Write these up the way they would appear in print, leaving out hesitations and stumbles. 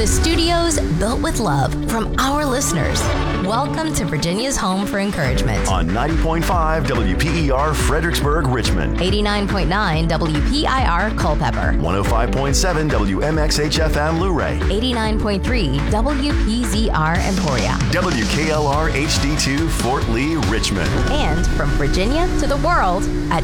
The studio's built with love from our listeners. Welcome to Virginia's home for encouragement. On 90.5 WPER Fredericksburg, Richmond. 89.9 WPIR Culpeper. 105.7 WMXHFM Luray. 89.3 WPZR Emporia. WKLR HD2 Fort Lee, Richmond. And from Virginia to the world at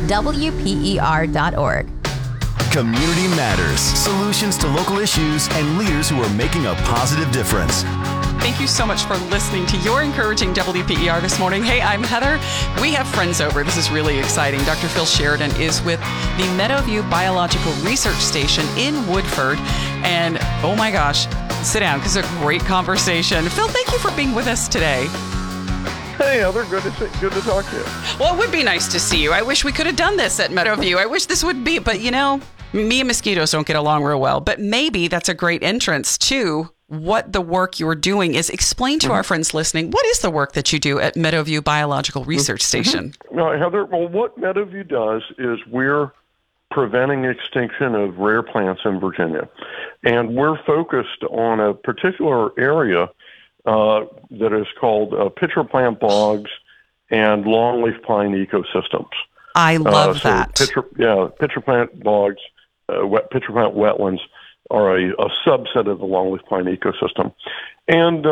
WPER.org. Community matters. Solutions to local issues and leaders who are making a positive difference. Thank you so much for listening to your encouraging WPER this morning. Hey, I'm Heather. We have friends over. This is really exciting. Dr. Phil Sheridan is with the Meadowview Biological Research Station in Woodford. And oh my gosh, sit down because it's a great conversation. Phil, thank you for being with us today. Hey, Heather, good to talk to you. Well, it would be nice to see you. I wish we could have done this at Meadowview. I wish this would be, but you know, me and mosquitoes don't get along real well. But maybe that's a great entrance to what the work you're doing is. Explain to our friends listening, what is the work that you do at Meadowview Biological Research Station? No, Heather, well, what Meadowview does is we're preventing extinction of rare plants in Virginia. And we're focused on a particular area that is called pitcher plant bogs and longleaf pine ecosystems. I love that. Pitcher plant bogs, pitcher plant wetlands are a subset of the longleaf pine ecosystem. And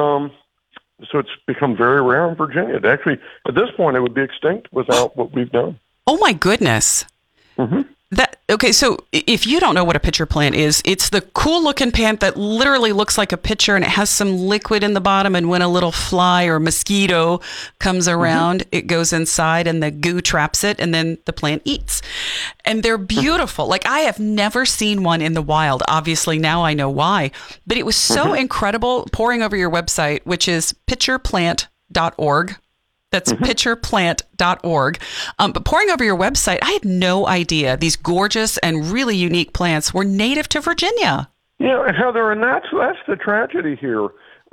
so it's become very rare in Virginia. It actually, at this point, it would be extinct without what we've done. Oh, my goodness. Mm-hmm. Okay, so if you don't know what a pitcher plant is, it's the cool-looking plant that literally looks like a pitcher, and it has some liquid in the bottom, and when a little fly or mosquito comes around, it goes inside, and the goo traps it, and then the plant eats. And they're beautiful. Like, I have never seen one in the wild. Obviously, now I know why. But it was so incredible poring over your website, which is pitcherplant.org. That's pitcherplant.org. But poring over your website, I had no idea these gorgeous and really unique plants were native to Virginia. Yeah, Heather, and that's the tragedy here.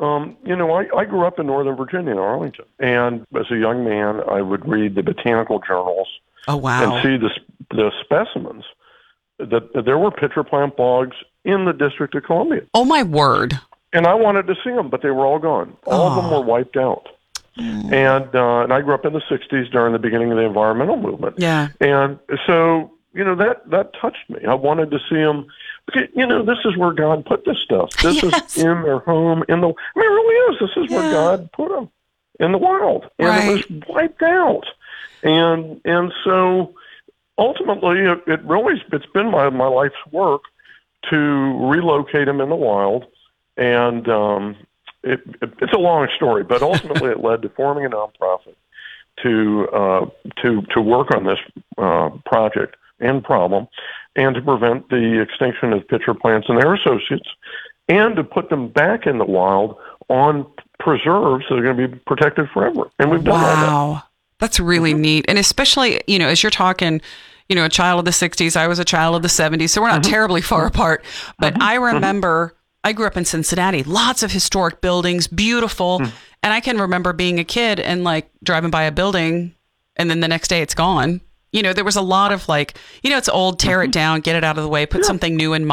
I grew up in Northern Virginia, in Arlington, and as a young man, I would read the botanical journals. Oh, wow. And see the specimens. That there were pitcher plant bogs in the District of Columbia. Oh, my word. And I wanted to see them, but they were all gone. All of them were wiped out. And I grew up in the 60s during the beginning of the environmental movement. Yeah. And so, that touched me. I wanted to see them. Okay, this is where God put this stuff. This is in their home. It really is. This is where God put them in the wild. And it was wiped out. And so ultimately, it's been my life's work to relocate them in the wild. And it's a long story, but ultimately it led to forming a nonprofit to work on this project and problem, and to prevent the extinction of pitcher plants and their associates, and to put them back in the wild on preserves that are going to be protected forever. And we've done all that. Wow, that's really neat. And especially, as you're talking, a child of the 60s, I was a child of the 70s, so we're not terribly far apart. But I remember. I grew up in Cincinnati, lots of historic buildings, beautiful. And I can remember being a kid and like driving by a building and then the next day it's gone. There was a lot of like, it's old, tear it down, get it out of the way, put something new in